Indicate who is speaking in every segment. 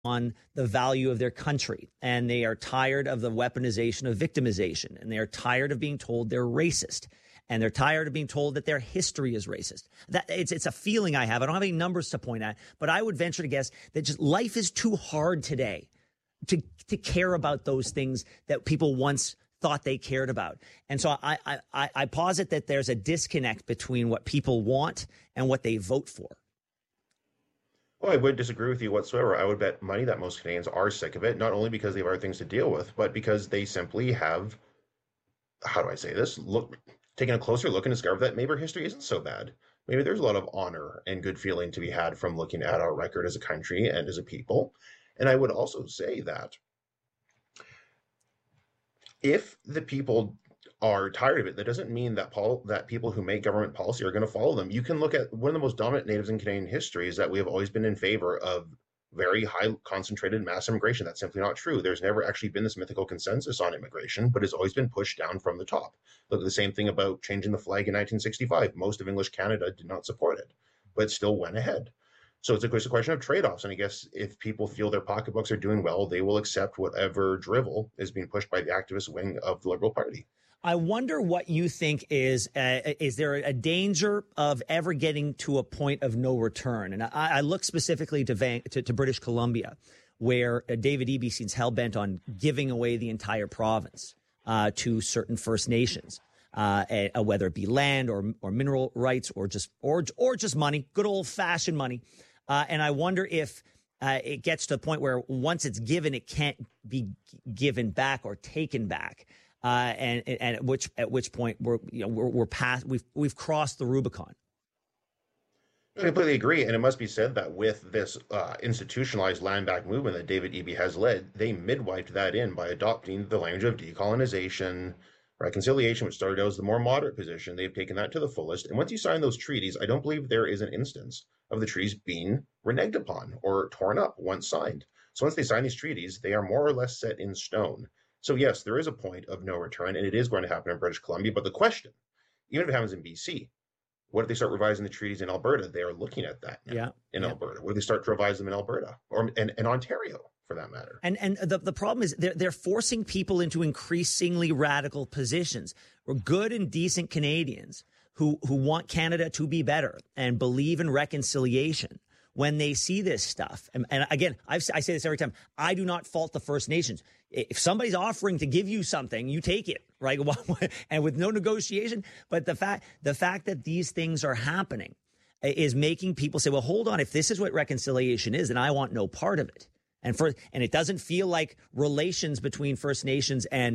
Speaker 1: on the value of their country, and they are tired of the weaponization of victimization, and they are tired of being told they're racist, and they're tired of being told that their history is racist. That it's a feeling I have. I don't have any numbers to point at, but I would venture to guess that just life is too hard today to care about those things that people once thought they cared about. And so I posit that there's a disconnect between what people want and what they vote for.
Speaker 2: Well, I would disagree with you whatsoever. I would bet money that most Canadians are sick of it, not only because they have other things to deal with, but because they simply have, how do I say this, taking a closer look and discover that maybe our history isn't so bad. Maybe there's a lot of honor and good feeling to be had from looking at our record as a country and as a people. And I would also say that if the people are tired of it, that doesn't mean that that people who make government policy are going to follow them. You can look at one of the most dominant natives in Canadian history is that we have always been in favor of very high concentrated mass immigration. That's simply not true. There's never actually been this mythical consensus on immigration, but it's always been pushed down from the top. Look at the same thing about changing the flag in 1965. Most of English Canada did not support it, but it still went ahead. So it's a question of trade-offs. And I guess if people feel their pocketbooks are doing well, they will accept whatever drivel is being pushed by the activist wing of the Liberal Party.
Speaker 1: I wonder what you think is there a danger of ever getting to a point of no return? And I look specifically to British Columbia, where David Eby seems hell-bent on giving away the entire province to certain First Nations, whether it be land or mineral rights or just money, good old-fashioned money. And I wonder if it gets to the point where once it's given, it can't be given back or taken back. And at which point we're past, we've crossed the Rubicon.
Speaker 2: I completely agree. And it must be said that with this institutionalized land back movement that David Eby has led, they midwifed that in by adopting the language of decolonization, reconciliation, which started out as the more moderate position. They've taken that to the fullest. And once you sign those treaties, I don't believe there is an instance of the treaties being reneged upon or torn up once signed. So once they sign these treaties, they are more or less set in stone. So yes, there is a point of no return, and it is going to happen in British Columbia. But the question, even if it happens in BC, what if they start revising the treaties in Alberta? They are looking at that now in Alberta. What if they start to revise them in Alberta or in Ontario, for that matter?
Speaker 1: And the problem is they're forcing people into increasingly radical positions. We're good and decent Canadians who want Canada to be better and believe in reconciliation. When they see this stuff, and again, I say this every time, I do not fault the First Nations. If somebody's offering to give you something, you take it, right? And with no negotiation. But the fact that these things are happening is making people say, well, hold on, if this is what reconciliation is, then I want no part of it. And it doesn't feel like relations between First Nations and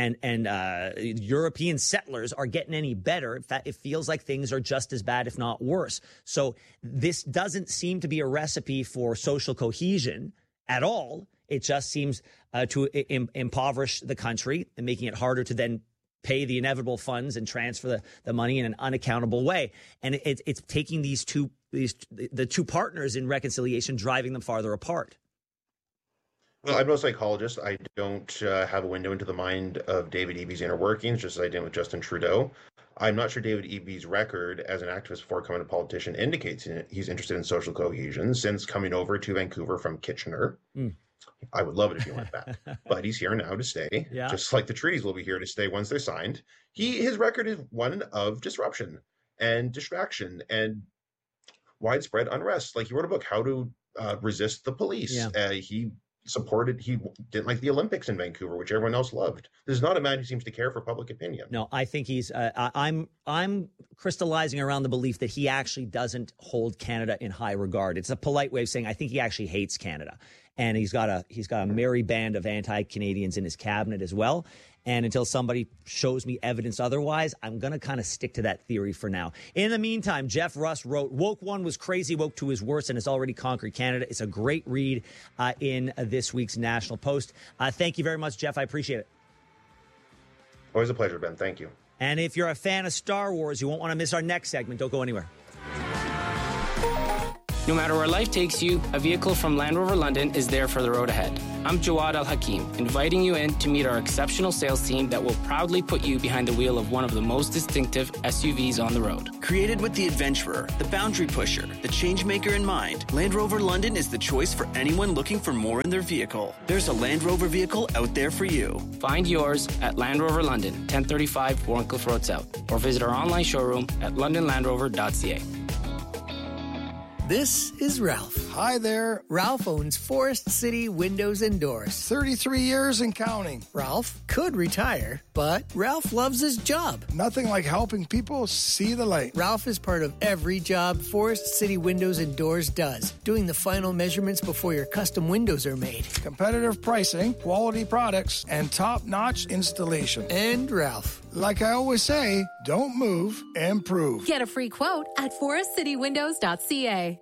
Speaker 1: European settlers are getting any better. In fact, it feels like things are just as bad, if not worse. So this doesn't seem to be a recipe for social cohesion at all. It just seems to impoverish the country and making it harder to then pay the inevitable funds and transfer the money in an unaccountable way. And it's taking the two partners in reconciliation, driving them farther apart.
Speaker 2: Well, I'm no psychologist. I don't have a window into the mind of David Eby's inner workings, just as I did with Justin Trudeau. I'm not sure David Eby's record as an activist before becoming a politician indicates he's interested in social cohesion since coming over to Vancouver from Kitchener. I would love it if he went back, but he's here now to stay, just like the treaties will be here to stay once they're signed. His record is one of disruption and distraction and widespread unrest. Like, he wrote a book, How to Resist the Police. He didn't like the Olympics in Vancouver, which everyone else loved. This is not a man who seems to care for public opinion.
Speaker 1: No, I think he's I'm crystallizing around the belief that he actually doesn't hold Canada in high regard. It's a polite way of saying I think he actually hates Canada. And he's got a merry band of anti-Canadians in his cabinet as well. And until somebody shows me evidence otherwise, I'm going to kind of stick to that theory for now. In the meantime, Jeff Russ wrote, Woke 1 was crazy, Woke 2 is worse, and has already conquered Canada. It's a great read in this week's National Post. Thank you very much, Jeff. I appreciate it.
Speaker 2: Always a pleasure, Ben. Thank you.
Speaker 1: And if you're a fan of Star Wars, you won't want to miss our next segment. Don't go anywhere.
Speaker 3: No matter where life takes you, a vehicle from Land Rover London is there for the road ahead. I'm Jawad Al Hakim, inviting you in to meet our exceptional sales team that will proudly put you behind the wheel of one of the most distinctive SUVs on the road.
Speaker 4: Created with the adventurer, the boundary pusher, the changemaker in mind, Land Rover London is the choice for anyone looking for more in their vehicle. There's a Land Rover vehicle out there for you.
Speaker 3: Find yours at Land Rover London, 1035 Warncliffe Road South, or visit our online showroom at londonlandrover.ca.
Speaker 5: This is Ralph.
Speaker 6: Hi there.
Speaker 5: Ralph owns Forest City Windows and Doors.
Speaker 6: 33 years and counting.
Speaker 5: Ralph could retire, but Ralph loves his job.
Speaker 6: Nothing like helping people see the light.
Speaker 5: Ralph is part of every job Forest City Windows and Doors does, doing the final measurements before your custom windows are made.
Speaker 6: Competitive pricing, quality products, and top-notch installation.
Speaker 5: And Ralph.
Speaker 6: Like I always say, don't move, improve.
Speaker 7: Get a free quote at forestcitywindows.ca.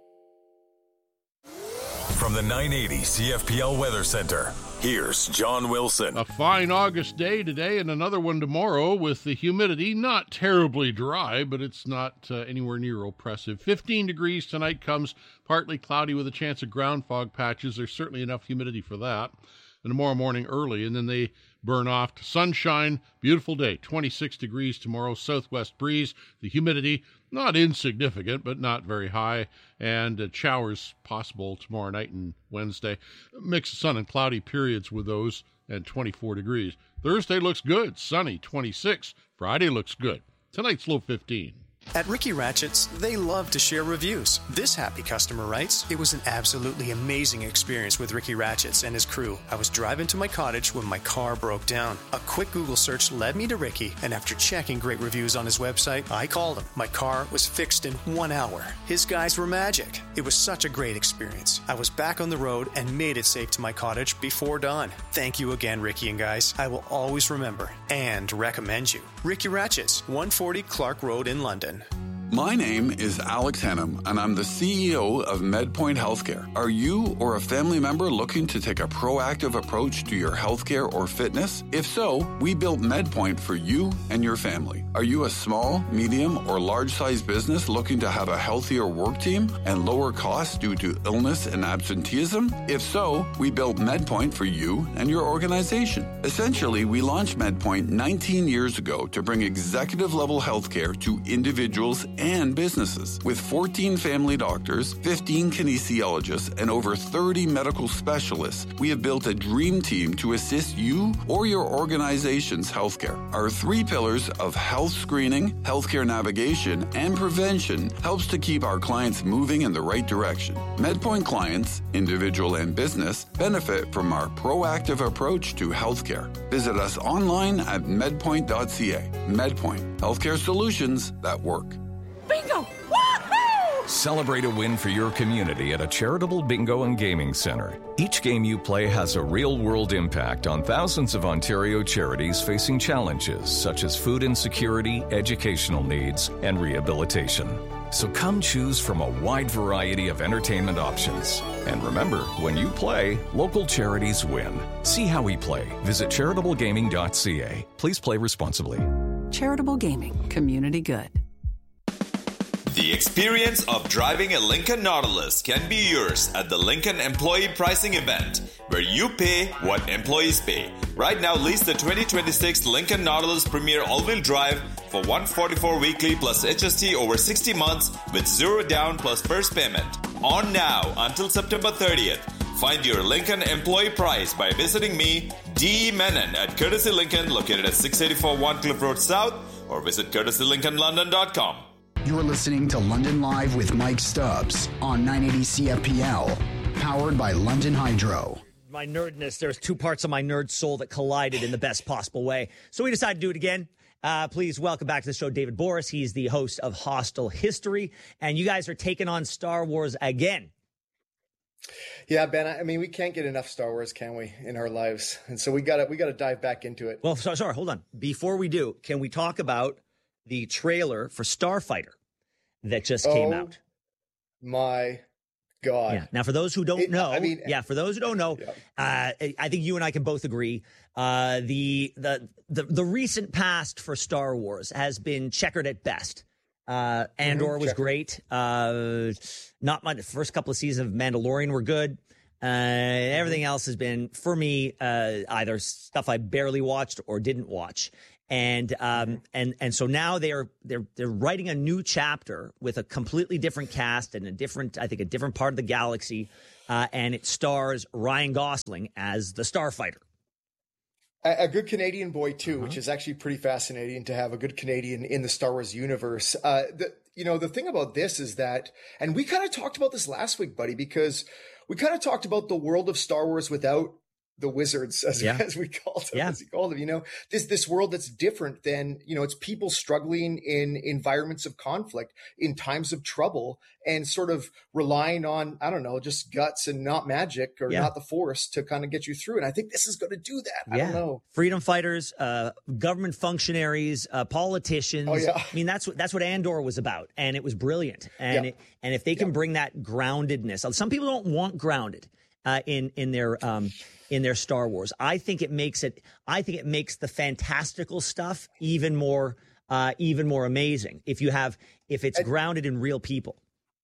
Speaker 8: From the 980 CFPL Weather Center, here's John Wilson.
Speaker 9: A fine August day today and another one tomorrow with the humidity not terribly dry, but it's not anywhere near oppressive. 15 degrees tonight, comes partly cloudy with a chance of ground fog patches. There's certainly enough humidity for that. And tomorrow morning early, and then they burn off to sunshine. Beautiful day, 26 degrees tomorrow, southwest breeze. The humidity, not insignificant, but not very high. And showers possible tomorrow night and Wednesday. Mix of sun and cloudy periods with those, and 24 degrees. Thursday looks good, sunny, 26. Friday looks good. Tonight's low 15.
Speaker 10: At Ricky Ratchett's, they love to share reviews. This happy customer writes, "It was an absolutely amazing experience with Ricky Ratchett's and his crew. I was driving to my cottage when my car broke down. A quick Google search led me to Ricky, and after checking great reviews on his website, I called him. My car was fixed in 1 hour. His guys were magic. It was such a great experience. I was back on the road and made it safe to my cottage before dawn. Thank you again, Ricky and guys. I will always remember and recommend you. Ricky Ratchett's, 140 Clark Road in London."
Speaker 11: My name is Alex Hannum, and I'm the CEO of MedPoint Healthcare. Are you or a family member looking to take a proactive approach to your healthcare or fitness? If so, we built MedPoint for you and your family. Are you a small, medium, or large-sized business looking to have a healthier work team and lower costs due to illness and absenteeism? If so, we built MedPoint for you and your organization. Essentially, we launched MedPoint 19 years ago to bring executive-level healthcare to individuals and businesses. With 14 family doctors, 15 kinesiologists, and over 30 medical specialists, we have built a dream team to assist you or your organization's healthcare. Our 3 pillars of health screening, healthcare navigation, and prevention helps to keep our clients moving in the right direction. MedPoint clients, individual and business, benefit from our proactive approach to healthcare. Visit us online at medpoint.ca. MedPoint, healthcare solutions that work.
Speaker 7: Bingo! Woohoo!
Speaker 12: Celebrate a win for your community at a charitable bingo and gaming center. Each game you play has a real-world impact on thousands of Ontario charities facing challenges such as food insecurity, educational needs, and rehabilitation. So come choose from a wide variety of entertainment options. And remember, when you play, local charities win. See how we play. Visit charitablegaming.ca. Please play responsibly.
Speaker 13: Charitable Gaming. Community good.
Speaker 14: The experience of driving a Lincoln Nautilus can be yours at the Lincoln Employee Pricing Event, where you pay what employees pay. Right now, lease the 2026 Lincoln Nautilus Premier All-Wheel Drive for $144 weekly plus HST over 60 months with 0 down plus first payment. On now until September 30th. Find your Lincoln employee price by visiting me, D. Menon, at Courtesy Lincoln, located at 684 Warncliffe Road South, or visit courtesylincolnlondon.com.
Speaker 15: You're listening to London Live with Mike Stubbs on 980 CFPL, powered by London Hydro.
Speaker 1: My nerdness, there's 2 parts of my nerd soul that collided in the best possible way. So we decided to do it again. Please welcome back to the show David Boris. He's the host of Hostile History, and you guys are taking on Star Wars again.
Speaker 16: Yeah, Ben, I mean, we can't get enough Star Wars, can we, in our lives? And so we gotta dive back into it.
Speaker 1: Well, sorry, hold on. Before we do, can we talk about the trailer for Starfighter that just came out?
Speaker 16: My God.
Speaker 1: Yeah. Now, for those who don't know, I think you and I can both agree, the recent past for Star Wars has been checkered at best. Andor was great. Not much. The first couple of seasons of Mandalorian were good. Everything else has been, for me, either stuff I barely watched or didn't watch. And so now they're writing a new chapter with a completely different cast and a different part of the galaxy. And it stars Ryan Gosling as the Starfighter.
Speaker 16: A good Canadian boy too, which is actually pretty fascinating to have a good Canadian in the Star Wars universe. The thing about this is that, and we kind of talked about this last week, buddy, because we kind of talked about the world of Star Wars without the wizards, as we called them, as he called them, this world that's different than, it's people struggling in environments of conflict, in times of trouble, and sort of relying on, I don't know, just guts and not magic or not the Force to kind of get you through. And I think this is going to do that. I don't know.
Speaker 1: Freedom fighters, government functionaries, politicians. Oh, yeah. I mean, that's what Andor was about. And it was brilliant. And and if they can bring that groundedness, some people don't want grounded in their Star Wars. I think it makes the fantastical stuff even more amazing if it's grounded in real people.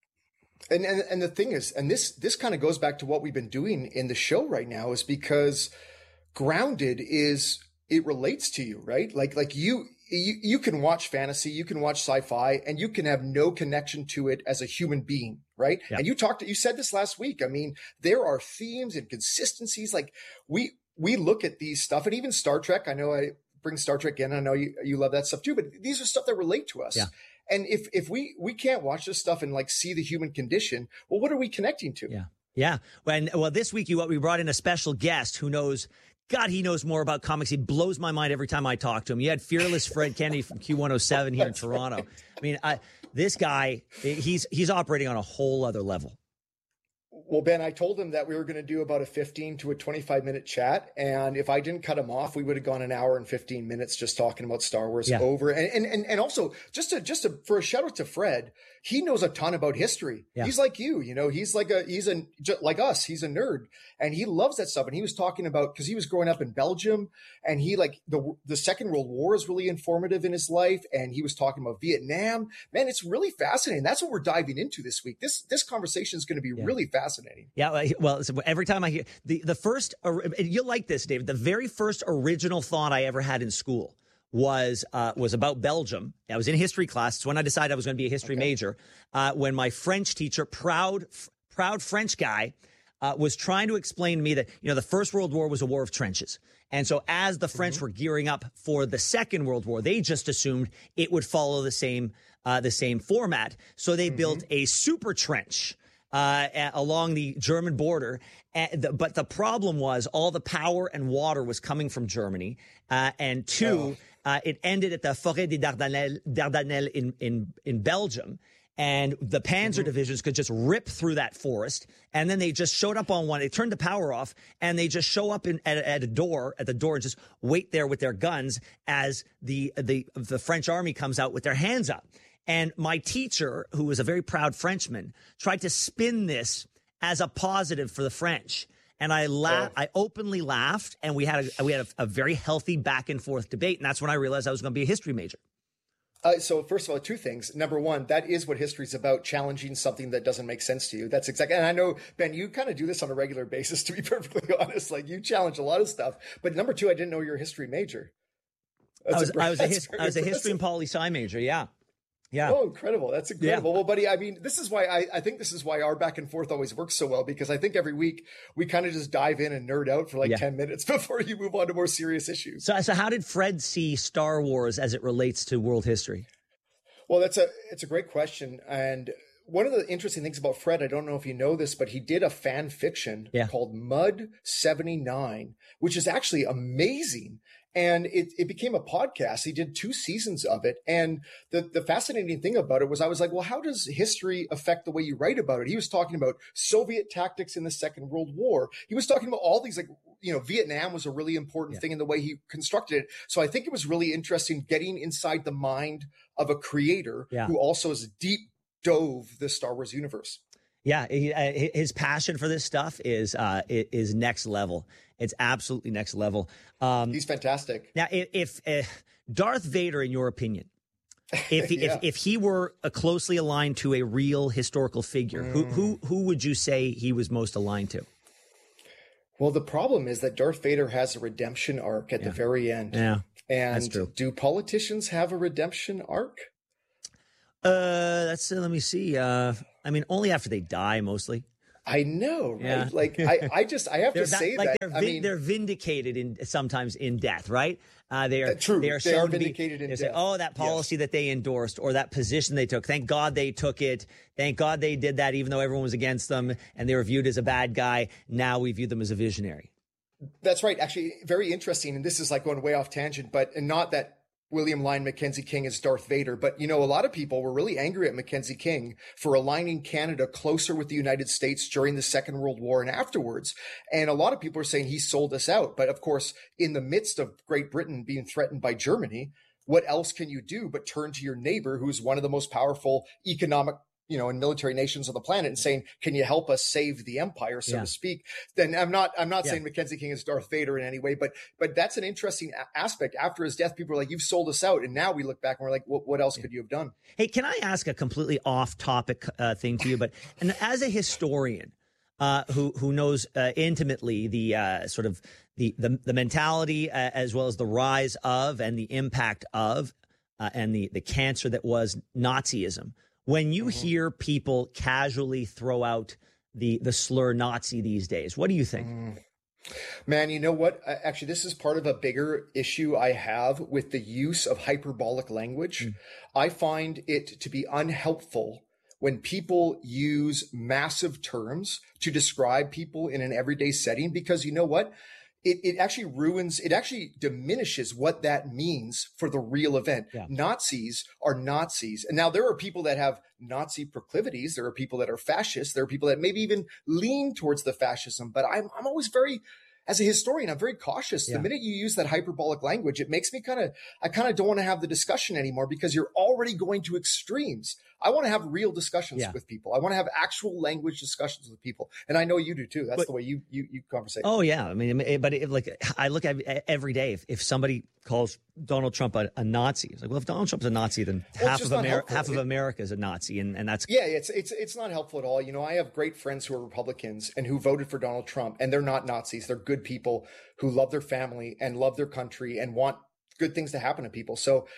Speaker 16: And the thing is, and this kind of goes back to what we've been doing in the show right now, is because grounded it relates to you, right? Like you can watch fantasy, you can watch sci-fi, and you can have no connection to it as a human being, right? Yeah. And you said this last week. I mean, there are themes and consistencies. Like we look at these stuff, and even Star Trek. I know I bring Star Trek in. I know you love that stuff too, but these are stuff that relate to us. Yeah. And if we can't watch this stuff and like see the human condition, well, what are we connecting to?
Speaker 1: Yeah. Yeah. Well, this week we brought in a special guest who knows. God, he knows more about comics. He blows my mind every time I talk to him. You had fearless Fred Kennedy from Q107 here in Toronto. I mean, this guy, he's operating on a whole other level.
Speaker 16: Well, Ben, I told him that we were going to do about a 15 to a 25-minute chat. And if I didn't cut him off, we would have gone an hour and 15 minutes just talking about Star Wars over. And also, just for a shout out to Fred, he knows a ton about history. Yeah. He's like you, he's like like us. He's a nerd and he loves that stuff. And he was talking about, because he was growing up in Belgium, and he like the Second World War is really informative in his life. And he was talking about Vietnam. Man, it's really fascinating. That's what we're diving into this week. This conversation is going to be really fascinating.
Speaker 1: Yeah, well, every time I hear the first, you'll like this, David. The very first original thought I ever had in school was about Belgium. I was in history class. It's when I decided I was going to be a history major. When my French teacher, proud French guy, was trying to explain to me that the First World War was a war of trenches, and so as the French were gearing up for the Second World War, they just assumed it would follow the same format. So they built a super trench along the German border. But the problem was all the power and water was coming from Germany. And it ended at the Forêt des Dardanelles in Belgium. And the Panzer divisions could just rip through that forest. And then they just showed up on one. They turned the power off and they just show up at the door and just wait there with their guns as the French army comes out with their hands up. And my teacher, who was a very proud Frenchman, tried to spin this as a positive for the French. And I openly laughed, and we had a very healthy back and forth debate. And that's when I realized I was going to be a history major.
Speaker 16: So first of all, two things. Number one, that is what history is about, challenging something that doesn't make sense to you. That's exactly, and I know, Ben, you kind of do this on a regular basis, to be perfectly honest. Like, you challenge a lot of stuff. But number two, I didn't know you're a history major.
Speaker 1: I was a history and poli-sci major, yeah. Yeah.
Speaker 16: Oh, incredible. That's incredible. Yeah. Well, buddy, I mean, this is why I think this is why our back and forth always works so well, because I think every week we kind of just dive in and nerd out for like 10 minutes before you move on to more serious issues.
Speaker 1: So how did Fred see Star Wars as it relates to world history?
Speaker 16: Well, it's a great question. And one of the interesting things about Fred, I don't know if you know this, but he did a fan fiction called Mud 79, which is actually amazing. And it became a podcast. He did 2 seasons of it. And the fascinating thing about it was, I was like, well, how does history affect the way you write about it? He was talking about Soviet tactics in the Second World War. He was talking about all these, like, Vietnam was a really important thing in the way he constructed it. So I think it was really interesting getting inside the mind of a creator who also is deep dove the Star Wars universe.
Speaker 1: Yeah, his passion for this stuff is next level. It's absolutely next level.
Speaker 16: He's fantastic.
Speaker 1: Now, if Darth Vader, in your opinion, If he were closely aligned to a real historical figure, who would you say he was most aligned to?
Speaker 16: Well, the problem is that Darth Vader has a redemption arc at the very end.
Speaker 1: Yeah,
Speaker 16: and
Speaker 1: that's true.
Speaker 16: Do politicians have a redemption arc?
Speaker 1: Let me see. I mean, only after they die, mostly.
Speaker 16: I know, right?
Speaker 1: Yeah.
Speaker 16: Like, I have to say that.
Speaker 1: They're vindicated sometimes in death, right? They are
Speaker 16: true.
Speaker 1: They are
Speaker 16: vindicated in death.
Speaker 1: Say, oh, that policy that they endorsed or that position they took. Thank God they took it. Thank God they did that, even though everyone was against them and they were viewed as a bad guy. Now we view them as a visionary.
Speaker 16: That's right. Actually, very interesting. And this is like going way off tangent, and not that William Lyon Mackenzie King is Darth Vader. But, a lot of people were really angry at Mackenzie King for aligning Canada closer with the United States during the Second World War and afterwards. And a lot of people are saying he sold us out. But of course, in the midst of Great Britain being threatened by Germany, what else can you do but turn to your neighbor, who's one of the most powerful economic and military nations on the planet, and saying, can you help us save the empire, so to speak? Then I'm not saying Mackenzie King is Darth Vader in any way, but that's an interesting aspect. After his death, people are like, you've sold us out. And now we look back and we're like, what else could you have done?
Speaker 1: Hey, can I ask a completely off topic thing to you? And as a historian, who knows intimately the sort of the mentality as well as the rise of and the impact of and the cancer that was Nazism. When you hear people casually throw out the slur Nazi these days, what do you think?
Speaker 16: Man, you know what? Actually, this is part of a bigger issue I have with the use of hyperbolic language. I find it to be unhelpful when people use massive terms to describe people in an everyday setting, because you know what? It actually diminishes what that means for the real event. Yeah. Nazis are Nazis. And now there are people that have Nazi proclivities. There are people that are fascists. There are people that maybe even lean towards the fascism. But I'm always as a historian, I'm very cautious. The minute you use that hyperbolic language, it makes me I kind of don't want to have the discussion anymore, because you're already going to extremes. I want to have real discussions with people. I want to have actual language discussions with people. And I know you do too. That's the way you conversate.
Speaker 1: Oh yeah. I mean, I look at every day. If somebody calls Donald Trump a Nazi, it's like, well, if Donald Trump's a Nazi, then half of America is a Nazi. And that's.
Speaker 16: Yeah, it's not helpful at all. I have great friends who are Republicans and who voted for Donald Trump, and they're not Nazis. They're good people who love their family and love their country and want good things to happen to people. So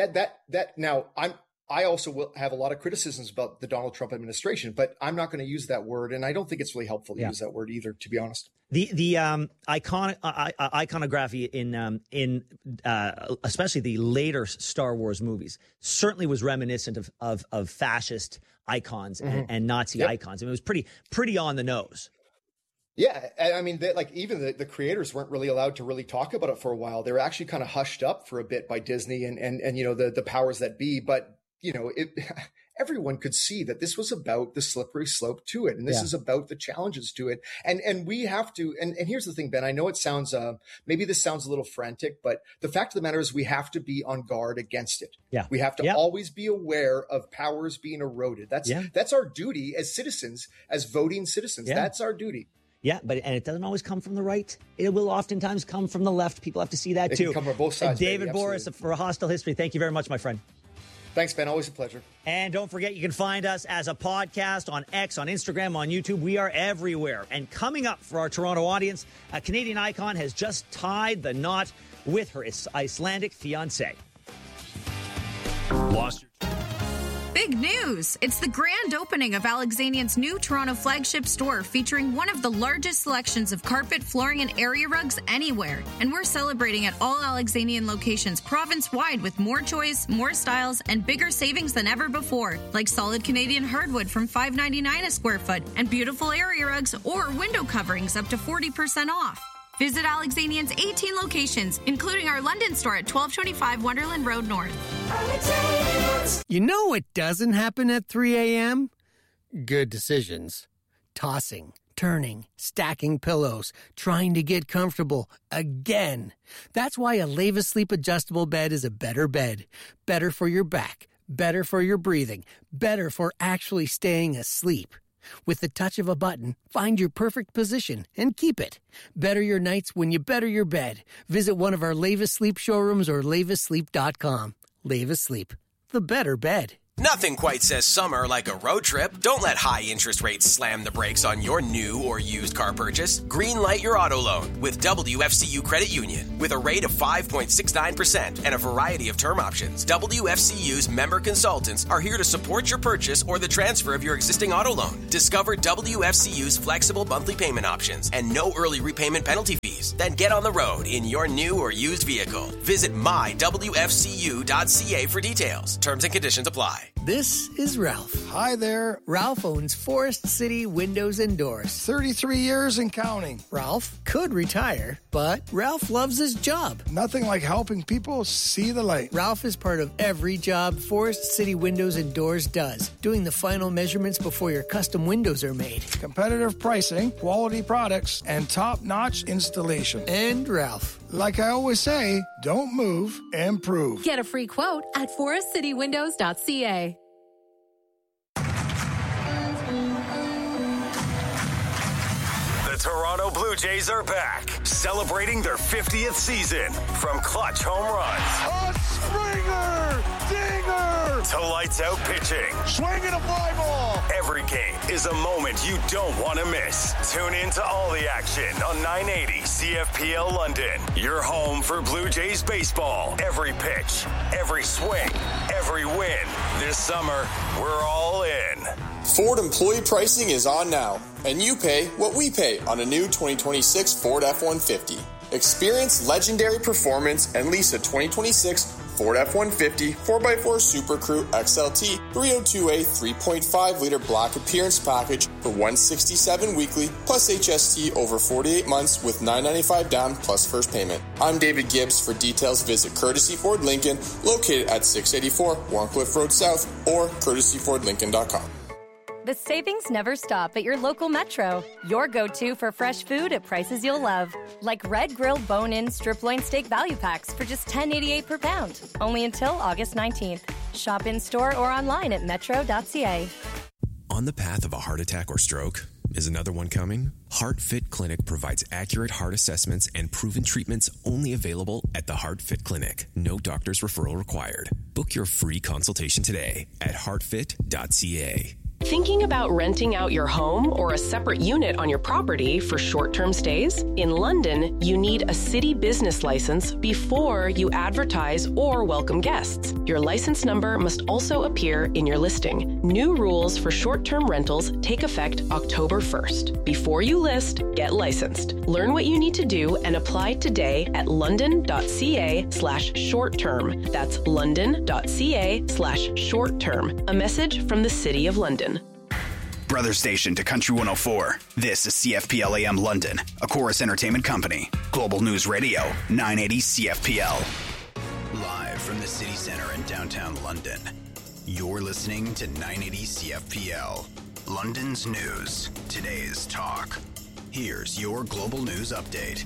Speaker 16: I also will have a lot of criticisms about the Donald Trump administration, but I'm not going to use that word, and I don't think it's really helpful to use that word either, to be honest.
Speaker 1: The iconography in especially the later Star Wars movies certainly was reminiscent of fascist icons and Nazi icons. I mean, it was pretty on the nose.
Speaker 16: Yeah, I mean, even the creators weren't really allowed to really talk about it for a while. They were actually kind of hushed up for a bit by Disney and the powers that be, but. Everyone could see that this was about the slippery slope to it. And this is about the challenges to it. And we have to, and here's the thing, Ben, I know it sounds, maybe this sounds a little frantic, but the fact of the matter is we have to be on guard against it.
Speaker 1: Yeah.
Speaker 16: We have to always be aware of powers being eroded. That's our duty as citizens, as voting citizens. Yeah. That's our duty.
Speaker 1: Yeah, and it doesn't always come from the right. It will oftentimes come from the left. People have to see that too.
Speaker 16: It can come from both sides.
Speaker 1: David Boris for Hostile History. Thank you very much, my friend.
Speaker 16: Thanks, Ben. Always a pleasure.
Speaker 1: And don't forget, you can find us as a podcast on X, on Instagram, on YouTube. We are everywhere. And coming up for our Toronto audience, a Canadian icon has just tied the knot with her Icelandic fiancé.
Speaker 17: Lost your... Big news! It's the grand opening of Alexanian's new Toronto flagship store, featuring one of the largest selections of carpet, flooring, and area rugs anywhere. And we're celebrating at all Alexanian locations province-wide with more choice, more styles, and bigger savings than ever before, like solid Canadian hardwood from $5.99 a square foot, and beautiful area rugs or window coverings up to 40% off. Visit Alexanian's 18 locations, including our London store at 1225 Wonderland Road North.
Speaker 5: You know what doesn't happen at 3 a.m.? Good decisions. Tossing, turning, stacking pillows, trying to get comfortable again. That's why a Leva Sleep adjustable bed is a better bed. Better for your back, better for your breathing, better for actually staying asleep. With the touch of a button, find your perfect position and keep it. Better your nights when you better your bed. Visit one of our Leva Sleep showrooms or levasleep.com. Leva Sleep. the better bed.
Speaker 18: Nothing quite says summer like a road trip. Don't let high interest rates slam the brakes on your new or used car purchase. Greenlight your auto loan with WFCU Credit Union. With a rate of 5.69% and a variety of term options, WFCU's member consultants are here to support your purchase or the transfer of your existing auto loan. Discover WFCU's flexible monthly payment options and no early repayment penalty fees. Then get on the road in your new or used vehicle. Visit mywfcu.ca for details. Terms and conditions apply.
Speaker 5: This is Ralph.
Speaker 6: Hi there.
Speaker 5: Ralph owns Forest City Windows and Doors.
Speaker 6: 33 years and counting.
Speaker 5: Ralph could retire, but Ralph loves his job.
Speaker 6: Nothing like helping people see the light.
Speaker 5: Ralph is part of every job Forest City Windows and Doors does, doing the final measurements before your custom windows are made.
Speaker 6: Competitive pricing, quality products, and top-notch installation.
Speaker 5: And Ralph.
Speaker 6: Like I always say, don't move, improve.
Speaker 7: Get a free quote at forestcitywindows.ca.
Speaker 8: The Toronto Blue Jays are back, celebrating their 50th season. From clutch home runs,
Speaker 6: A Springer! Dinger!
Speaker 8: to lights out pitching.
Speaker 6: Swinging a fly ball!
Speaker 8: Every game is a moment you don't want to miss. Tune in to all the action on 980 CFPL London. Your home for Blue Jays baseball. Every pitch, every swing, every win. This summer, we're all in.
Speaker 19: Ford employee pricing is on now, and you pay what we pay on a new 2026 Ford F-150. Experience legendary performance and lease a 2026 Ford F-150 4x4 Super Crew XLT 302A 3.5-liter black appearance package for $167 weekly plus HST over 48 months with $995 down plus first payment. I'm David Gibbs. For details, visit Courtesy Ford Lincoln, located at 684 Warncliffe Road South, or courtesyfordlincoln.com.
Speaker 20: The savings never stop at your local Metro. Your go-to for fresh food at prices you'll love. Like red grilled bone-in strip loin steak value packs for just $10.88 per pound. Only until August 19th. Shop in-store or online at metro.ca.
Speaker 21: On the path of a heart attack or stroke? Is another one coming? HeartFit Clinic provides accurate heart assessments and proven treatments only available at the HeartFit Clinic. No doctor's referral required. Book your free consultation today at heartfit.ca.
Speaker 22: Thinking about renting out your home or a separate unit on your property for short-term stays? In London, you need a city business license before you advertise or welcome guests. Your license number must also appear in your listing. New rules for short-term rentals take effect October 1st. Before you list, get licensed. Learn what you need to do and apply today at london.ca/short-term. That's london.ca/short-term. A message from the City of London.
Speaker 23: Brother station to Country 104. This is CFPL AM London, a Chorus Entertainment company. Global News Radio, 980 CFPL. Live from the city center in downtown London. You're listening to 980 CFPL. London's news, today's talk. Here's your global news update.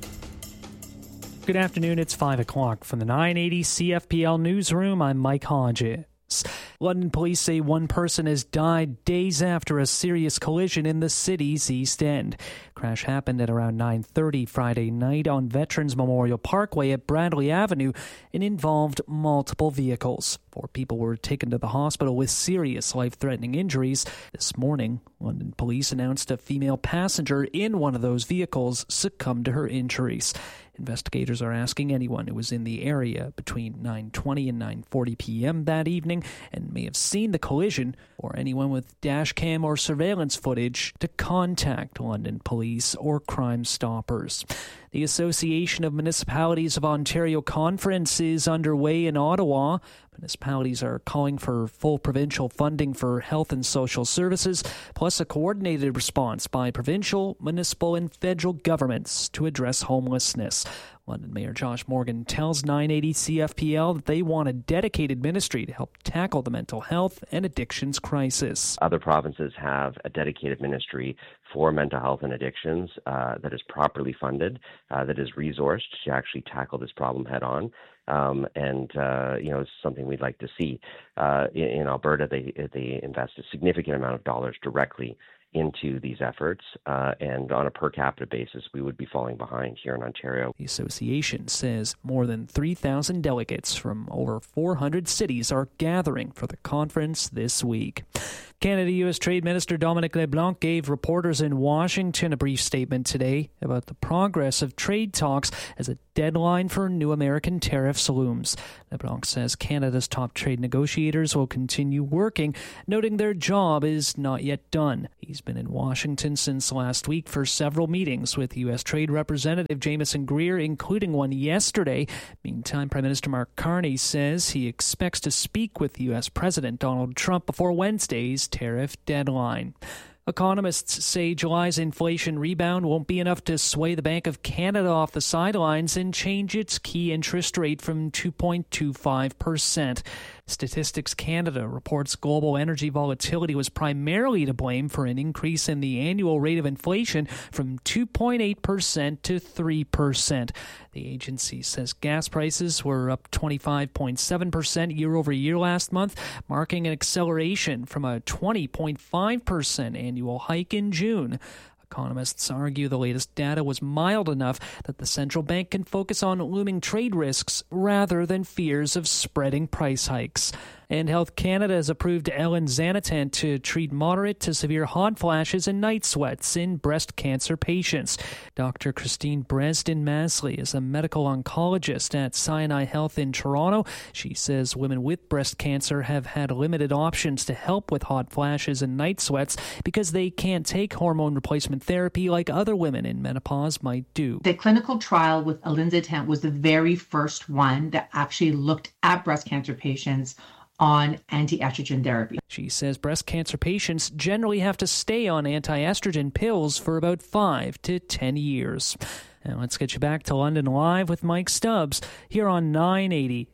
Speaker 24: Good afternoon, it's 5 o'clock. From the 980 CFPL newsroom, I'm Mike Hodges. London police say one person has died days after a serious collision in the city's East End. Crash happened at around 9:30 Friday night on Veterans Memorial Parkway at Bradley Avenue and involved multiple vehicles. 4 people were taken to the hospital with serious life-threatening injuries. This morning, London police announced a female passenger in one of those vehicles succumbed to her injuries. Investigators are asking anyone who was in the area between 9:20 and 9:40 p.m. that evening and may have seen the collision, or anyone with dash cam or surveillance footage, to contact London Police or Crime Stoppers. The Association of Municipalities of Ontario conference is underway in Ottawa. Municipalities are calling for full provincial funding for health and social services, plus a coordinated response by provincial, municipal, and federal governments to address homelessness. London Mayor Josh Morgan tells 980 CFPL that they want a dedicated ministry to help tackle the mental health and addictions crisis.
Speaker 25: Other provinces have a dedicated ministry for mental health and addictions that is properly funded, that is resourced to actually tackle this problem head on. It's something we'd like to see. In Alberta, they invest a significant amount of dollars directly into these efforts, and on a per capita basis, we would be falling behind here in Ontario.
Speaker 24: The association says more than 3,000 delegates from over 400 cities are gathering for the conference this week. Canada-U.S. Trade Minister Dominic LeBlanc gave reporters in Washington a brief statement today about the progress of trade talks as a deadline for new American tariffs looms. LeBlanc says Canada's top trade negotiators will continue working, noting their job is not yet done. He's been in Washington since last week for several meetings with U.S. Trade Representative Jamieson Greer, including one yesterday. Meantime, Prime Minister Mark Carney says he expects to speak with U.S. President Donald Trump before Wednesday's tariff deadline. Economists say July's inflation rebound won't be enough to sway the Bank of Canada off the sidelines and change its key interest rate from 2.25%. Statistics Canada reports global energy volatility was primarily to blame for an increase in the annual rate of inflation from 2.8% to 3%. The agency says gas prices were up 25.7% year over year last month, marking an acceleration from a 20.5% annual hike in June. Economists argue the latest data was mild enough that the central bank can focus on looming trade risks rather than fears of spreading price hikes. And Health Canada has approved elinzanetant to treat moderate to severe hot flashes and night sweats in breast cancer patients. Dr. Christine Bresden-Masley is a medical oncologist at Sinai Health in Toronto. She says women with breast cancer have had limited options to help with hot flashes and night sweats because they can't take hormone replacement therapy like other women in menopause might do.
Speaker 2: The clinical trial with elinzanetant was the very first one that actually looked at breast cancer patients on anti-estrogen therapy.
Speaker 24: She says breast cancer patients generally have to stay on anti-estrogen pills for about 5 to 10 years. Now let's get you back to London Live with Mike Stubbs here on 980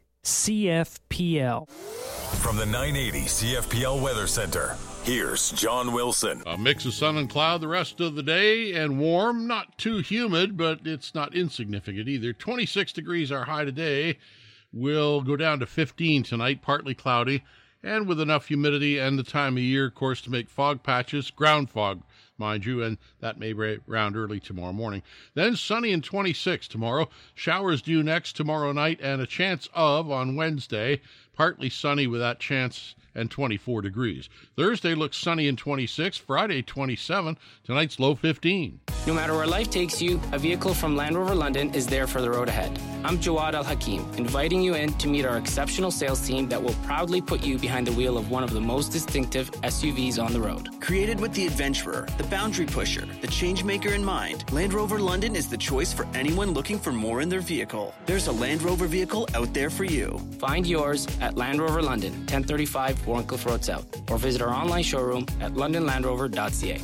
Speaker 24: CFPL.
Speaker 8: From the 980 CFPL Weather Center, here's John Wilson.
Speaker 3: A mix of sun and cloud the rest of the day and warm, not too humid, but it's not insignificant either. 26 degrees our high today. Will go down to 15 tonight, partly cloudy, and with enough humidity and the time of year, of course, to make fog patches, ground fog, mind you, and that may round early tomorrow morning. Then sunny and 26 tomorrow. Showers due next tomorrow night and a chance of on Wednesday. Partly sunny with that chance and 24 degrees. Thursday looks sunny and 26. Friday, 27. Tonight's low 15.
Speaker 4: No matter where life takes you, a vehicle from Land Rover London is there for the road ahead. I'm Jawad Al-Hakim, inviting you in to meet our exceptional sales team that will proudly put you behind the wheel of one of the most distinctive SUVs on the road.
Speaker 9: Created with the adventurer, the boundary pusher, the change maker in mind, Land Rover London is the choice for anyone looking for more in their vehicle. There's a Land Rover vehicle out there for you.
Speaker 4: Find yours at Land Rover London, 1035 Warncliffe Road South, or visit our online showroom at londonlandrover.ca.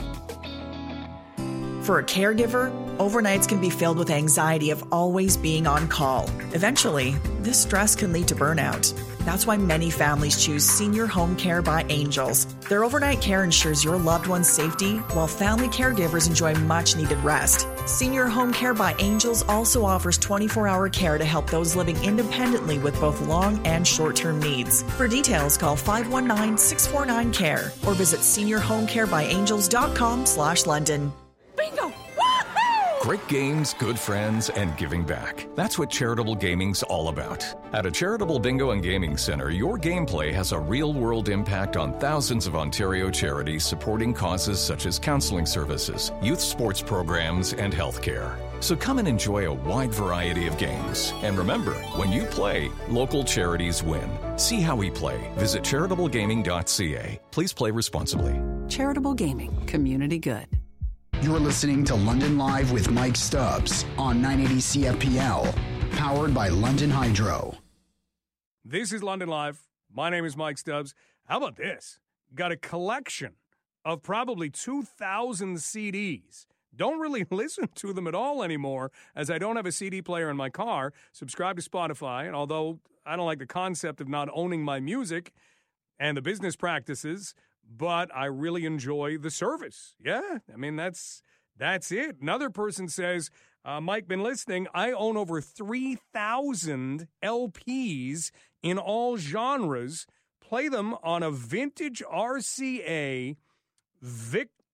Speaker 10: For a caregiver, overnights can be filled with anxiety of always being on call. Eventually, this stress can lead to burnout. That's why many families choose Senior Home Care by Angels. Their overnight care ensures your loved one's safety, while family caregivers enjoy much-needed rest. Senior Home Care by Angels also offers 24-hour care to help those living independently with both long and short-term needs. For details, call 519-649-CARE or visit seniorhomecarebyangels.com/London.
Speaker 7: Bingo!
Speaker 12: Great games, good friends, and giving back. That's what charitable gaming's all about. At a charitable bingo and gaming center, your gameplay has a real-world impact on thousands of Ontario charities supporting causes such as counseling services, youth sports programs, and healthcare. So come and enjoy a wide variety of games. And remember, when you play, local charities win. See how we play. Visit charitablegaming.ca. Please play responsibly.
Speaker 13: Charitable gaming. Community good.
Speaker 15: You're listening to London Live with Mike Stubbs on 980 CFPL, powered by London Hydro.
Speaker 26: This is London Live. My name is Mike Stubbs. How about this? Got a collection of probably 2,000 CDs. Don't really listen to them at all anymore, as I don't have a CD player in my car. Subscribe to Spotify, and although I don't like the concept of not owning my music and the business practices, but I really enjoy the service. Yeah, I mean, that's it. Another person says, Mike, been listening. I own over 3,000 LPs in all genres. Play them on a vintage RCA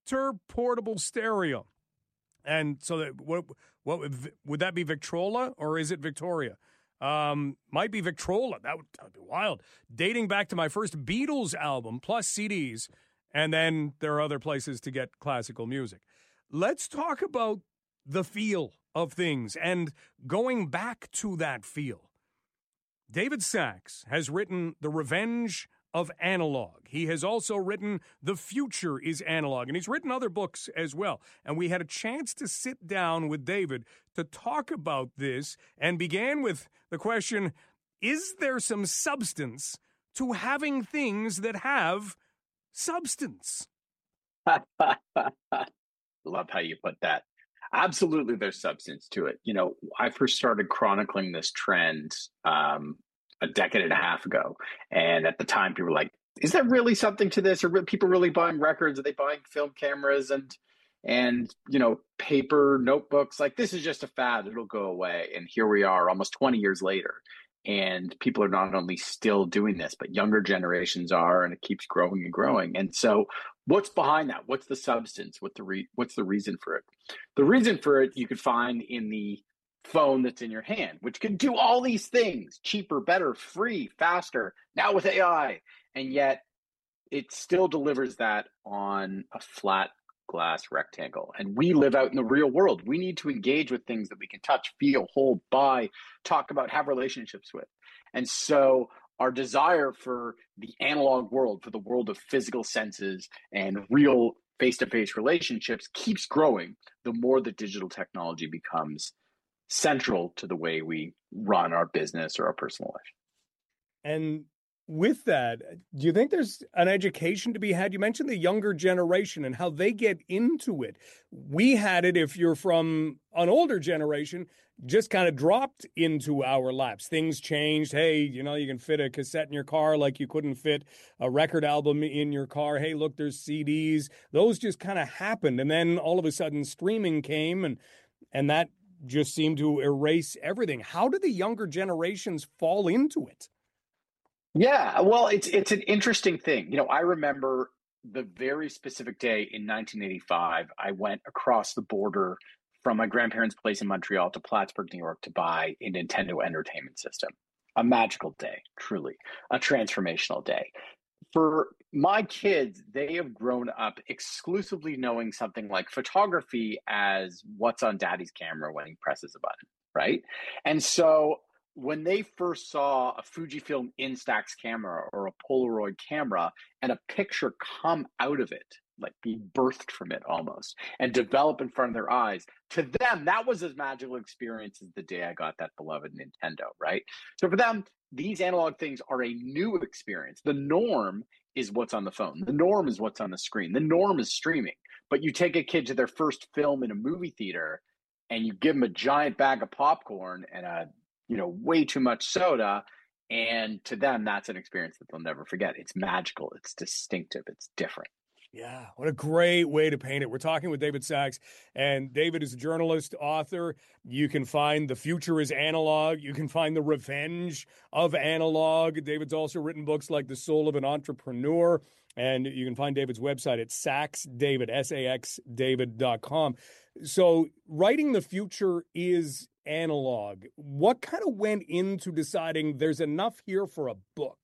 Speaker 26: Victor portable stereo. And so that, what would that be, Victrola, or is it Victoria? Might be Victrola. That would be wild. Dating back to my first Beatles album, plus CDs, and then there are other places to get classical music. Let's talk about the feel of things and going back to that feel. David Sachs has written The Revenge of Analog. He has also written The Future is Analog, and he's written other books as well. And we had a chance to sit down with David to talk about this, and began with the question, is there some substance to having things that have substance?
Speaker 1: Love how you put that. Absolutely, there's substance to it. You know, I first started chronicling this trend a decade and a half ago. And at the time, people were like, is there really something to this? Are people really buying records? Are they buying film cameras and you know, paper notebooks? Like, this is just a fad. It'll go away. And here we are almost 20 years later. And people are not only still doing this, but younger generations are, and it keeps growing and growing. And so what's behind that? What's the substance? What's the reason for it? The reason for it you could find in the phone that's in your hand, which can do all these things cheaper, better, free, faster, now with AI. And yet it still delivers that on a flat glass rectangle. And we live out in the real world. We need to engage with things that we can touch, feel, hold, buy, talk about, have relationships with. And so our desire for the analog world, for the world of physical senses and real face-to-face relationships keeps growing the more the digital technology becomes central to the way we run our business or our personal life.
Speaker 26: And with that, do you think there's an education to be had? You mentioned the younger generation and how they get into it. We had it, if you're from an older generation, just kind of dropped into our laps. Things changed. Hey, you know, you can fit a cassette in your car like you couldn't fit a record album in your car. Hey, look, there's CDs. Those just kind of happened. And then all of a sudden streaming came, and that just seemed to erase everything. How do the younger generations fall into it?
Speaker 1: Yeah, well, it's an interesting thing. You know, I remember the very specific day in 1985, I went across the border from my grandparents' place in Montreal to Plattsburgh, New York, to buy a Nintendo Entertainment System. A magical day, truly, a transformational day. For my kids, they have grown up exclusively knowing something like photography as what's on daddy's camera when he presses a button, right? And so when they first saw a Fujifilm Instax camera or a Polaroid camera and a picture come out of it, like be birthed from it almost, and develop in front of their eyes, to them, that was as magical experience as the day I got that beloved Nintendo, right? So for them, these analog things are a new experience. The norm is what's on the phone. The norm is what's on the screen. The norm is streaming. But you take a kid to their first film in a movie theater and you give them a giant bag of popcorn and a way too much soda. And to them, that's an experience that they'll never forget. It's magical. It's distinctive. It's different.
Speaker 26: Yeah, what a great way to paint it. We're talking with David Sachs, and David is a journalist, author. You can find The Future is Analog. You can find The Revenge of Analog. David's also written books like The Soul of an Entrepreneur, and you can find David's website at saxdavid, saxdavid.com. So writing The Future is Analog, what kind of went into deciding there's enough here for a book?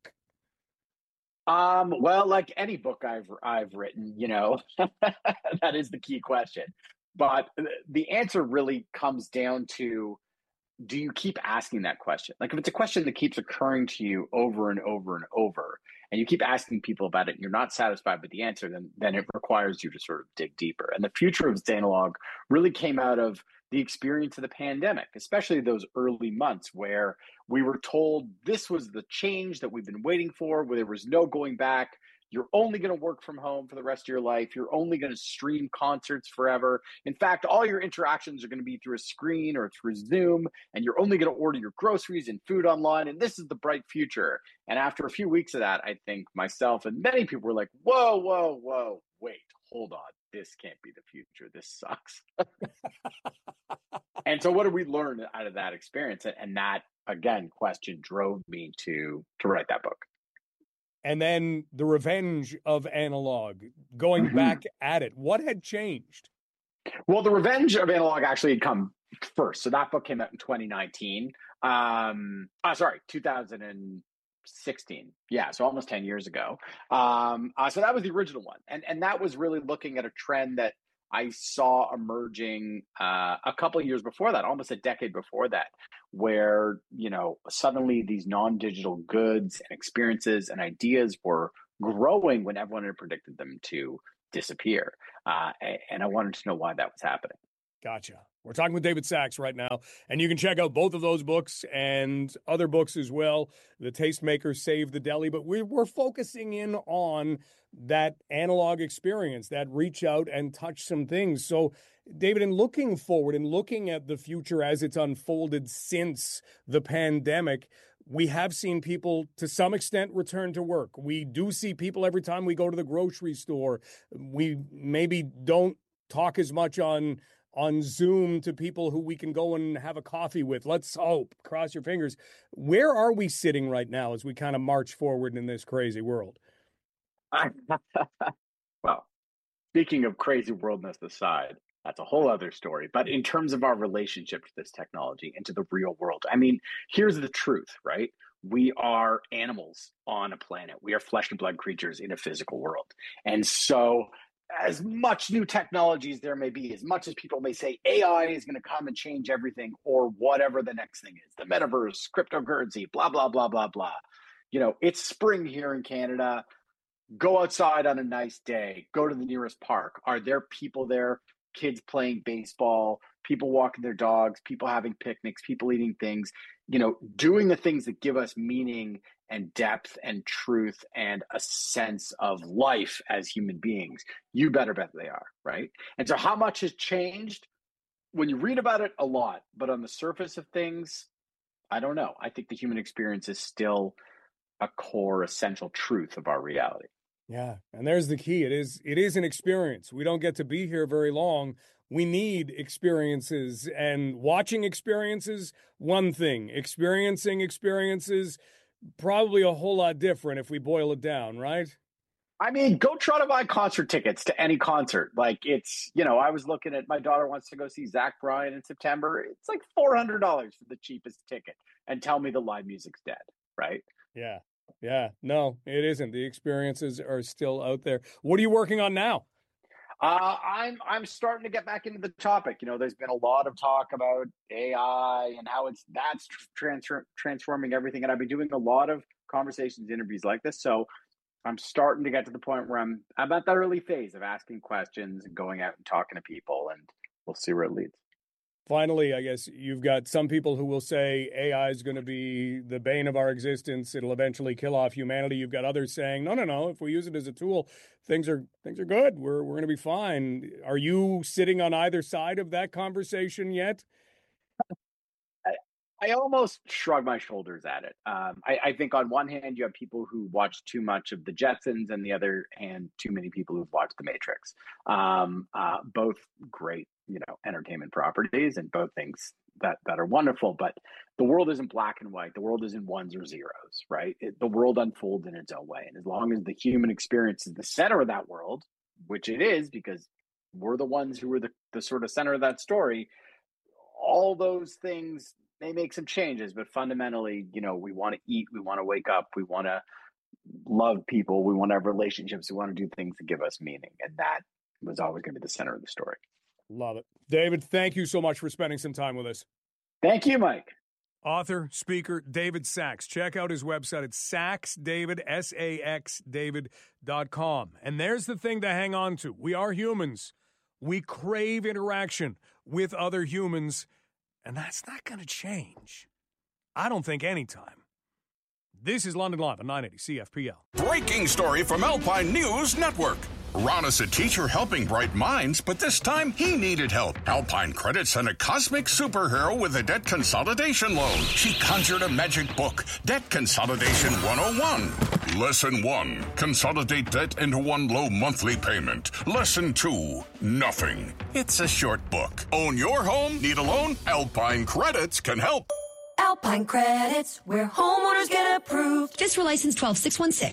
Speaker 1: Well, like any book I've written, that is the key question. But the answer really comes down to, do you keep asking that question? Like, if it's a question that keeps occurring to you over and over and over, and you keep asking people about it and you're not satisfied with the answer, then it requires you to sort of dig deeper. And The Future of Analog really came out of the experience of the pandemic, especially those early months where we were told this was the change that we've been waiting for, where there was no going back. You're only going to work from home for the rest of your life. You're only going to stream concerts forever. In fact, all your interactions are going to be through a screen or through Zoom, and you're only going to order your groceries and food online, and this is the bright future. And after a few weeks of that, I think myself and many people were like, whoa, wait, hold on. This can't be the future. This sucks. And so what did we learn out of that experience? And that, again, question drove me to write that book.
Speaker 26: and then the revenge of analog, going back at it. What had changed?
Speaker 1: Well, the revenge of analog actually had come first. So that book came out in 2019. 2016. Yeah, so almost 10 years ago. So that was the original one. And that was really looking at a trend that I saw emerging a couple of years before that, almost a decade before that, where, suddenly these non-digital goods and experiences and ideas were growing when everyone had predicted them to disappear. And I wanted to know why that was happening.
Speaker 26: Gotcha. We're talking with David Sachs right now, and you can check out both of those books and other books as well. The Tastemaker, Save the Deli, but we're focusing in on that analog experience, that reach out and touch some things. So, David, in looking forward and looking at the future as it's unfolded since the pandemic, we have seen people to some extent return to work. We do see people every time we go to the grocery store. We maybe don't talk as much on Zoom to people who we can go and have a coffee with. Let's hope, cross your fingers. Where are we sitting right now as we kind of march forward in this crazy world?
Speaker 1: Well, speaking of crazy worldness aside, that's a whole other story. But in terms of our relationship to this technology and to the real world, I mean, here's the truth, right? We are animals on a planet. We are flesh and blood creatures in a physical world. And so as much new technology as there may be, as much as people may say AI is going to come and change everything, or whatever the next thing is, the metaverse, cryptocurrency, blah, blah, blah, blah, blah. It's spring here in Canada. Go outside on a nice day. Go to the nearest park. Are there people there, kids playing baseball, people walking their dogs, people having picnics, people eating things, doing the things that give us meaning and depth and truth and a sense of life as human beings? You better bet they are, right? And so how much has changed? When you read about it, a lot. But on the surface of things, I don't know. I think the human experience is still a core, essential truth of our reality.
Speaker 26: Yeah, and there's the key. It is an experience. We don't get to be here very long. We need experiences, and watching experiences, one thing. Experiencing experiences, probably a whole lot different if we boil it down, right?
Speaker 1: I mean, go try to buy concert tickets to any concert. Like I was looking at, my daughter wants to go see Zach Bryan in September. It's like $400 for the cheapest ticket, and tell me the live music's dead, right?
Speaker 26: Yeah. No, it isn't. The experiences are still out there. What are you working on now?
Speaker 1: I'm starting to get back into the topic. There's been a lot of talk about AI and how that's transforming everything. And I've been doing a lot of conversations, interviews like this. So I'm starting to get to the point where I'm at that early phase of asking questions and going out and talking to people, and we'll see where it leads.
Speaker 26: Finally, I guess you've got some people who will say AI is going to be the bane of our existence. It'll eventually kill off humanity. You've got others saying, no. If we use it as a tool, things are good. We're going to be fine. Are you sitting on either side of that conversation yet?
Speaker 1: I almost shrug my shoulders at it. I think on one hand, you have people who watch too much of the Jetsons, and the other hand, too many people who've watched The Matrix. Both great, entertainment properties, and both things that are wonderful. But the world isn't black and white. The world isn't ones or zeros, right? The world unfolds in its own way. And as long as the human experience is the center of that world, which it is, because we're the ones who are the sort of center of that story, all those things may make some changes, but fundamentally, we want to eat, we want to wake up, we want to love people, we want to have relationships, we want to do things that give us meaning. And that was always going to be the center of the story.
Speaker 26: Love it. David, thank you so much for spending some time with us.
Speaker 1: Thank you, Mike.
Speaker 26: Author, speaker, David Sachs. Check out his website at SaxDavid, SaxDavid.com. And there's the thing to hang on to. We are humans. We crave interaction with other humans, and that's not going to change. I don't think anytime. This is London Live on 980 CFPL.
Speaker 5: Breaking story from Alpine News Network. Ron is a teacher helping bright minds, but this time he needed help. Alpine Credit sent a cosmic superhero with a debt consolidation loan. She conjured a magic book, Debt Consolidation 101. Lesson 1, consolidate debt into one low monthly payment. Lesson 2, nothing. It's a short book. Own your home? Need a loan? Alpine Credits can help.
Speaker 11: Alpine Credits, where homeowners get approved. FSRA license 12616.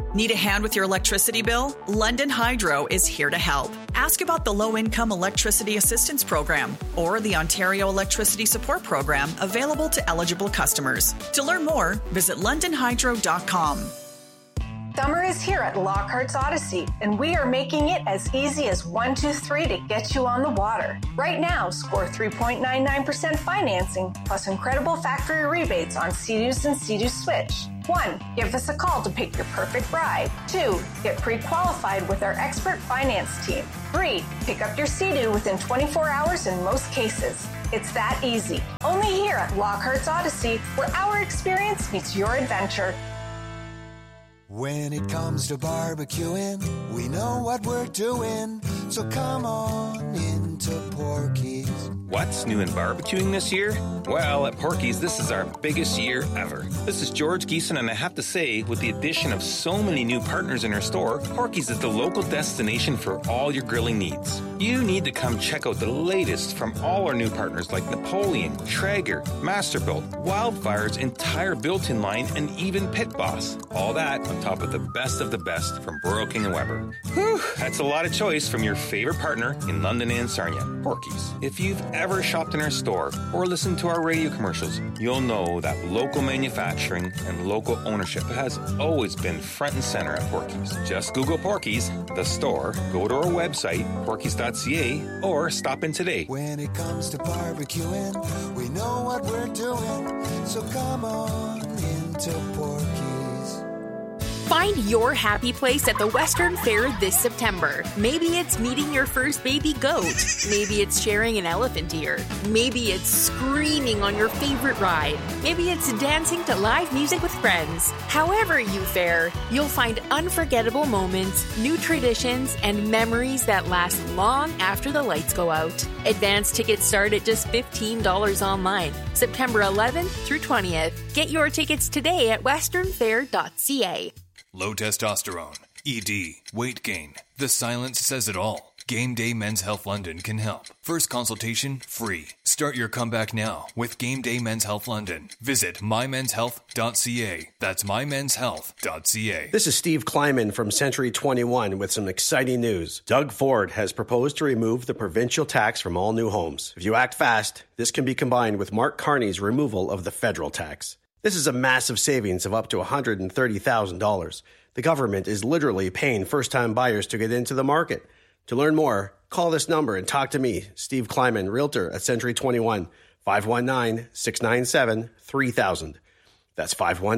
Speaker 10: Need a hand with your electricity bill? London Hydro is here to help. Ask about the Low-Income Electricity Assistance Program or the Ontario Electricity Support Program available to eligible customers. To learn more, visit londonhydro.com.
Speaker 6: Summer is here at Lockhart's Odyssey, and we are making it as easy as 1, 2, 3 to get you on the water. Right now, score 3.99% financing plus incredible factory rebates on Sea-Doos and Sea-Doo Switch. 1. Give us a call to pick your perfect ride. 2. Get pre-qualified with our expert finance team. 3. Pick up your Sea-Doo within 24 hours in most cases. It's that easy. Only here at Lockhart's Odyssey, where our experience meets your adventure.
Speaker 11: When it comes to barbecuing, we know what we're doing, so come on into Porky's.
Speaker 14: What's new in barbecuing this year? Well, at Porky's, this is our biggest year ever. This is George Geeson, and I have to say, with the addition of so many new partners in our store, Porky's is the local destination for all your grilling needs. You need to come check out the latest from all our new partners like Napoleon, Traeger, Masterbuilt, Wildfire's entire built-in line, and even Pit Boss. All that on top of the best from Royal King & Weber. Whew, that's a lot of choice from your favorite partner in London and Sarnia, Porky's. If you've ever shopped in our store or listened to our radio commercials, you'll know that local manufacturing and local ownership has always been front and center at Porky's. Just Google Porky's, the store, go to our website, porkys.ca, or stop in today.
Speaker 11: When it comes to barbecuing, we know what we're doing, so come on into Porky's.
Speaker 16: Find your happy place at the Western Fair this September. Maybe it's meeting your first baby goat. Maybe it's sharing an elephant ear. Maybe it's screaming on your favorite ride. Maybe it's dancing to live music with friends. However you fare, you'll find unforgettable moments, new traditions, and memories that last long after the lights go out. Advance tickets start at just $15 online, September 11th through 20th. Get your tickets today at westernfair.ca.
Speaker 17: Low testosterone, ED, weight gain. The silence says it all. Game Day Men's Health London can help. First consultation free. Start your comeback now with Game Day Men's Health London. Visit mymenshealth.ca. That's mymenshealth.ca.
Speaker 18: This is Steve Kleiman from Century 21 with some exciting news. Doug Ford has proposed to remove the provincial tax from all new homes. If you act fast, this can be combined with Mark Carney's removal of the federal tax. This is a massive savings of up to $130,000. The government is literally paying first-time buyers to get into the market. To learn more, call this number and talk to me, Steve Kleiman, Realtor at Century 21, 519-697-3000. That's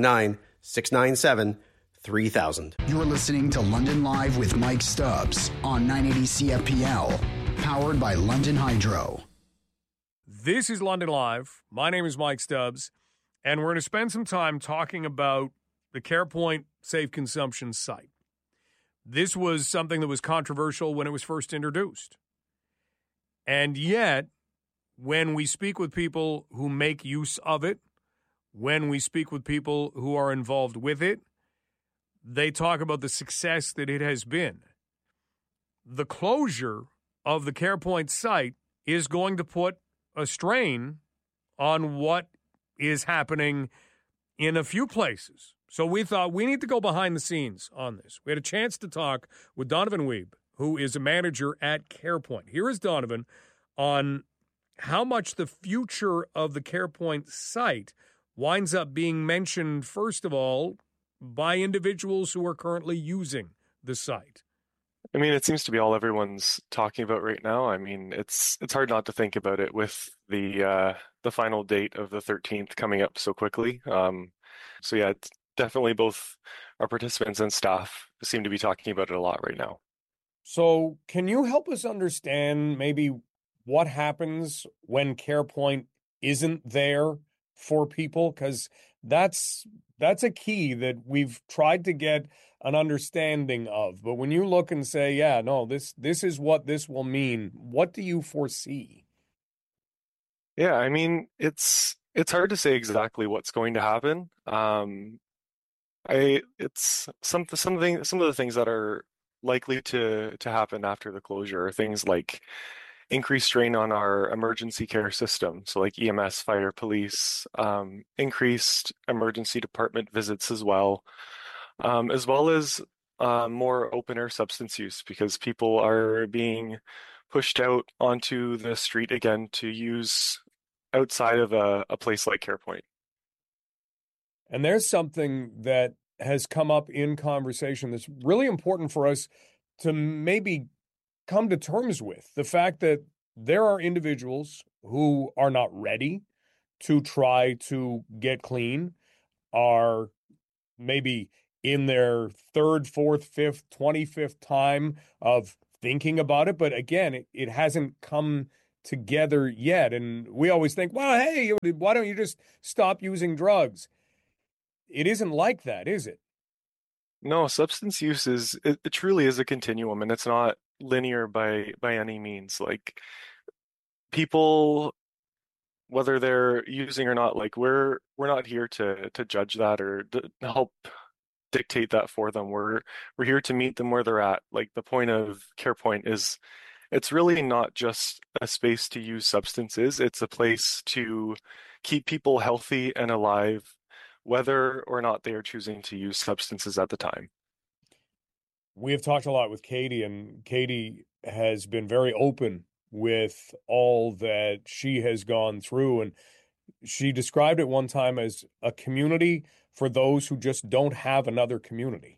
Speaker 18: 519-697-3000.
Speaker 15: You're listening to London Live with Mike Stubbs on 980 CFPL, powered by London Hydro.
Speaker 26: This is London Live. My name is Mike Stubbs. And we're going to spend some time talking about the CarePoint Safe Consumption site. This was something that was controversial when it was first introduced. And yet, when we speak with people who make use of it, when we speak with people who are involved with it, they talk about the success that it has been. The closure of the CarePoint site is going to put a strain on what is happening in a few places. So we thought we need to go behind the scenes on this. We had a chance to talk with Donovan Wiebe, who is a manager at CarePoint. Here is Donovan on how much the future of the CarePoint site winds up being mentioned, first of all, by individuals who are currently using the site.
Speaker 27: I mean, it seems to be all everyone's talking about right now. I mean, it's hard not to think about it with the final date of the 13th coming up so quickly. So yeah, it's definitely both our participants and staff seem to be talking about it a lot right now.
Speaker 26: So can you help us understand maybe what happens when CarePoint isn't there for people? Because that's a key that we've tried to get an understanding of. But when you look and say, yeah, no, this is what this will mean, what do you foresee?
Speaker 27: Yeah, I mean, it's hard to say exactly what's going to happen. It's some of the things that are likely to happen after the closure are things like increased strain on our emergency care system, so like EMS, fire, police, increased emergency department visits as well. as well as more open air substance use, because people are being pushed out onto the street again to use outside of a place like CarePoint.
Speaker 26: And there's something that has come up in conversation that's really important for us to maybe come to terms with. The fact that there are individuals who are not ready to try to get clean, are maybe in their third, fourth, fifth, 25th time of thinking about it. But again, it hasn't come together yet. And we always think, well, hey, why don't you just stop using drugs? It isn't like that, is it?
Speaker 27: No, substance use it truly is a continuum, and it's not linear by any means. Like, people, whether they're using or not, like, we're not here to judge that or to help dictate that for them. We're here to meet them where they're at. Like, the point of CarePoint is, it's really not just a space to use substances. It's a place to keep people healthy and alive, whether or not they are choosing to use substances at the time.
Speaker 26: We have talked a lot with Katie, and Katie has been very open with all that she has gone through. And she described it one time as a community for those who just don't have another community.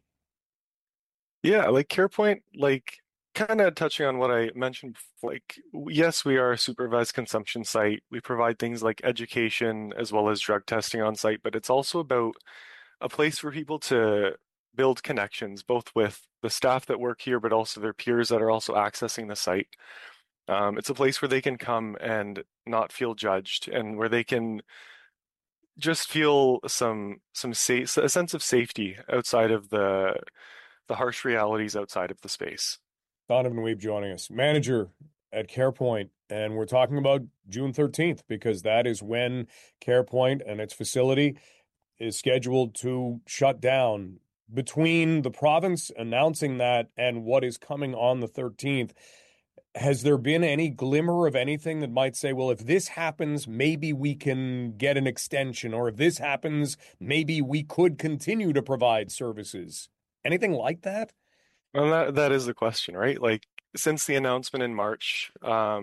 Speaker 27: Yeah, like CarePoint, like, kind of touching on what I mentioned before, like, yes, we are a supervised consumption site. We provide things like education as well as drug testing on site, but it's also about a place for people to build connections, both with the staff that work here, but also their peers that are also accessing the site. It's a place where they can come and not feel judged, and where they can just feel a sense of safety outside of the harsh realities outside of the space.
Speaker 26: Donovan Weeb joining us, manager at CarePoint, and we're talking about June 13th because that is when CarePoint and its facility is scheduled to shut down. Between the province announcing that and what is coming on the 13th, has there been any glimmer of anything that might say, well, if this happens, maybe we can get an extension, or if this happens, maybe we could continue to provide services? Anything like that?
Speaker 27: Well, that is the question, right? Like, since the announcement in March,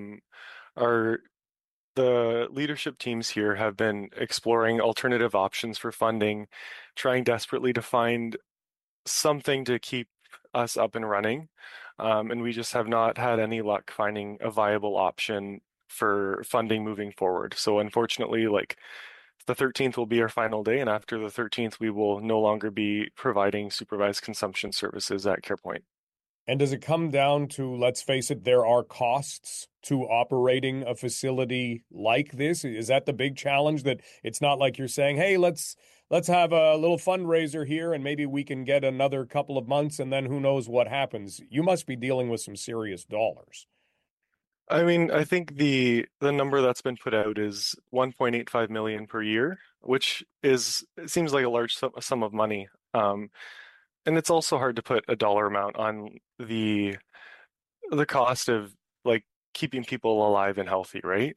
Speaker 27: the leadership teams here have been exploring alternative options for funding, trying desperately to find something to keep us up and running. And we just have not had any luck finding a viable option for funding moving forward. So unfortunately, like, the 13th will be our final day, and after the 13th, we will no longer be providing supervised consumption services at CarePoint.
Speaker 26: And does it come down to, let's face it, there are costs to operating a facility like this? Is that the big challenge, that it's not like you're saying, hey, let's have a little fundraiser here and maybe we can get another couple of months and then who knows what happens? You must be dealing with some serious dollars.
Speaker 27: I mean, I think the number that's been put out is 1.85 million per year, which it seems like a large sum of money. And it's also hard to put a dollar amount on the cost of, like, keeping people alive and healthy, right?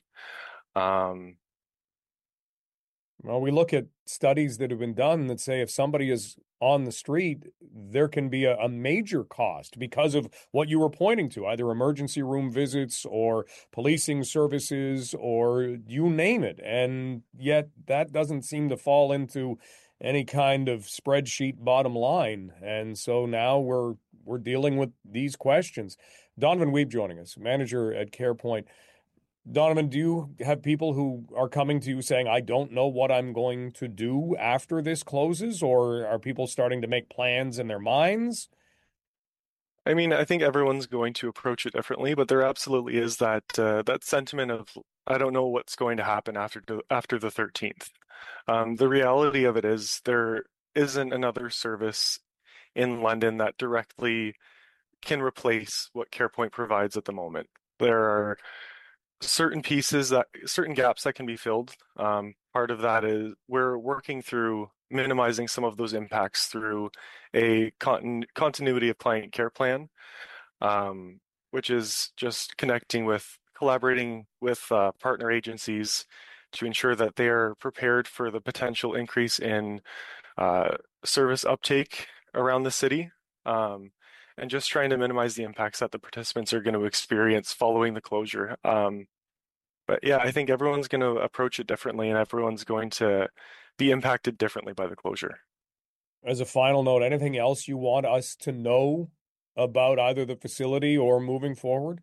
Speaker 26: Well, we look at studies that have been done that say if somebody is on the street, there can be a major cost because of what you were pointing to, either emergency room visits or policing services or you name it. And yet that doesn't seem to fall into any kind of spreadsheet bottom line. And so now we're dealing with these questions. Donovan Weeb joining us, manager at CarePoint. Donovan, do you have people who are coming to you saying, I don't know what I'm going to do after this closes, or are people starting to make plans in their minds?
Speaker 27: I mean, I think everyone's going to approach it differently, but there absolutely is that sentiment of, I don't know what's going to happen after the 13th. The reality of it is there isn't another service in London that directly can replace what CarePoint provides at the moment. There are certain gaps that can be filled. Part of that is we're working through minimizing some of those impacts through a continuity of client care plan, which is just collaborating with partner agencies to ensure that they are prepared for the potential increase in service uptake around the city, and just trying to minimize the impacts that the participants are going to experience following the closure. But yeah, I think everyone's going to approach it differently, and everyone's going to be impacted differently by the closure.
Speaker 26: As a final note, anything else you want us to know about either the facility or moving forward?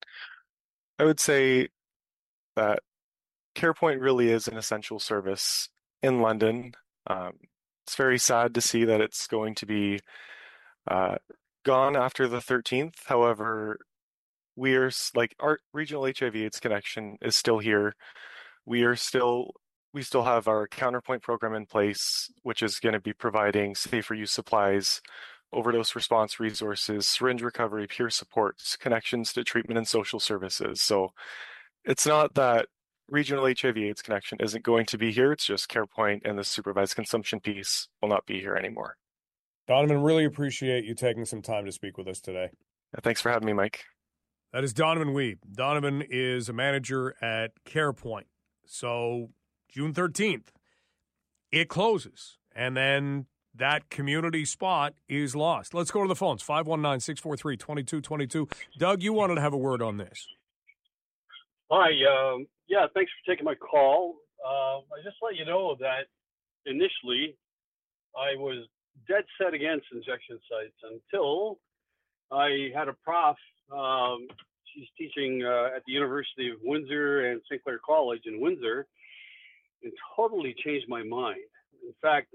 Speaker 27: I would say that CarePoint really is an essential service in London. It's very sad to see that it's going to be gone after the 13th. However, our regional HIV/AIDS connection is still here. We still have our Counterpoint program in place, which is going to be providing safer use supplies, overdose response resources, syringe recovery, peer supports, connections to treatment and social services. So it's not that regional HIV/AIDS connection isn't going to be here. It's just CarePoint and the supervised consumption piece will not be here anymore.
Speaker 26: Donovan, really appreciate you taking some time to speak with us today.
Speaker 27: Thanks for having me, Mike.
Speaker 26: That is Donovan Wiebe. Donovan is a manager at CarePoint. So June 13th, it closes, and then that community spot is lost. Let's go to the phones, 519-643-2222. Doug, you wanted to have a word on this.
Speaker 2: Hi, thanks for taking my call. I just let you know that initially I was dead set against injection sites until I had a prof. She's teaching at the University of Windsor and St. Clair College in Windsor, and totally changed my mind. In fact,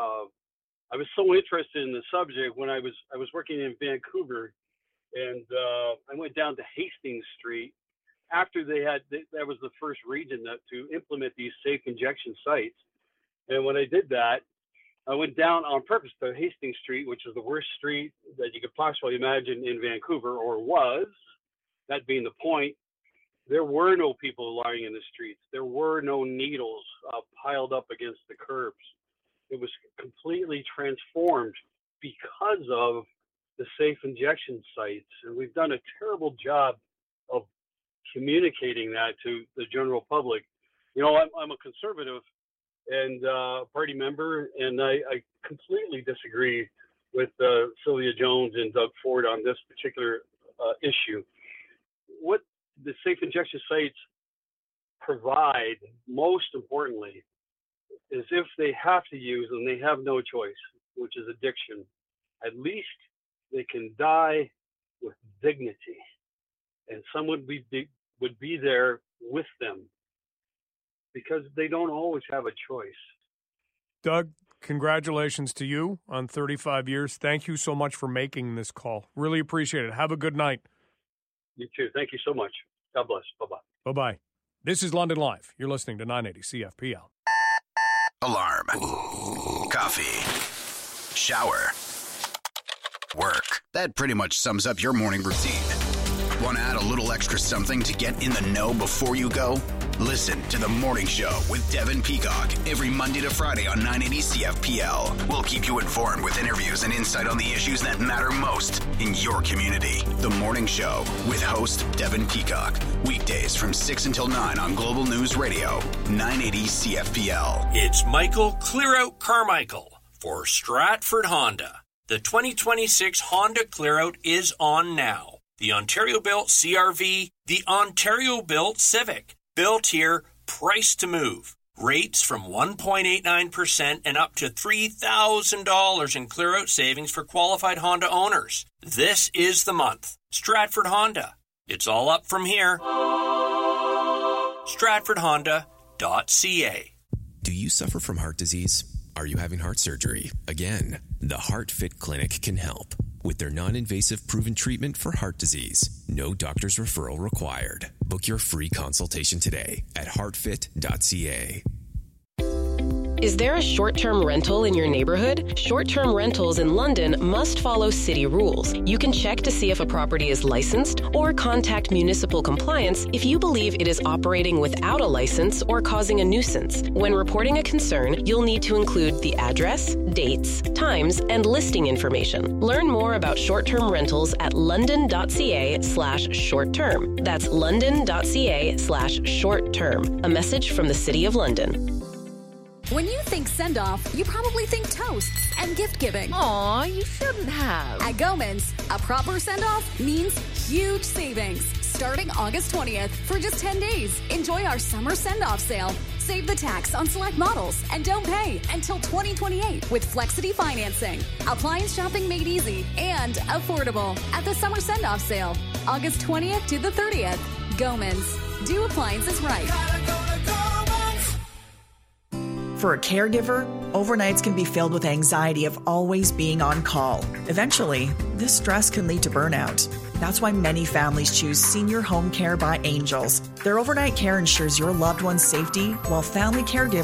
Speaker 2: I was so interested in the subject when I was working in Vancouver, and I went down to Hastings Street after that was the first region to implement these safe injection sites. And when I did that, I went down on purpose to Hastings Street, which is the worst street that you could possibly imagine in Vancouver, or was, that being the point. There were no people lying in the streets. There were no needles piled up against the curbs. It was completely transformed because of the safe injection sites. And we've done a terrible job of communicating that to the general public. You know, I'm a conservative and party member, and I completely disagree with Sylvia Jones and Doug Ford on this particular issue. What the safe injection sites provide, most importantly, is if they have to use and they have no choice, which is addiction, at least they can die with dignity, and someone would be there with them, because they don't always have a choice.
Speaker 26: Doug, congratulations to you on 35 years. Thank you so much for making this call. Really appreciate it. Have a good night.
Speaker 2: You too. Thank you so much. God bless. Bye-bye.
Speaker 26: Bye-bye. This is London Live. You're listening to 980 CFPL.
Speaker 15: Alarm. Coffee. Shower. Work. That pretty much sums up your morning routine. Want to add a little extra something to get in the know before you go? Listen to The Morning Show with Devin Peacock every Monday to Friday on 980 CFPL. We'll keep you informed with interviews and insight on the issues that matter most in your community. The Morning Show with host Devin Peacock. Weekdays from 6 until 9 on Global News Radio, 980 CFPL.
Speaker 19: It's Michael Clearout Carmichael for Stratford Honda. The 2026 Honda Clearout is on now. The Ontario-built CR-V, the Ontario-built Civic. Built here, priced to move. Rates from 1.89% and up to $3,000 in clear-out savings for qualified Honda owners. This is the month. Stratford Honda. It's all up from here. StratfordHonda.ca.
Speaker 20: Do you suffer from heart disease? Are you having heart surgery? Again, the HeartFit Clinic can help. With their non-invasive proven treatment for heart disease, no doctor's referral required. Book your free consultation today at heartfit.ca.
Speaker 21: Is there a short-term rental in your neighborhood? Short-term rentals in London must follow city rules. You can check to see if a property is licensed or contact municipal compliance if you believe it is operating without a license or causing a nuisance. When reporting a concern, you'll need to include the address, dates, times, and listing information. Learn more about short-term rentals at london.ca/short-term. That's london.ca/short-term. A message from the City of London.
Speaker 7: When you think send-off, you probably think toasts and gift-giving.
Speaker 3: Aw, you shouldn't have.
Speaker 7: At Goman's, a proper send-off means huge savings. Starting August 20th for just 10 days. Enjoy our summer send-off sale. Save the tax on select models and don't pay until 2028 with Flexity financing. Appliance shopping made easy and affordable at the summer send-off sale. August 20th to the 30th. Goman's. Do appliances right.
Speaker 10: For a caregiver, overnights can be filled with anxiety of always being on call. Eventually, this stress can lead to burnout. That's why many families choose Senior Home Care by Angels. Their overnight care ensures your loved one's safety, while family caregivers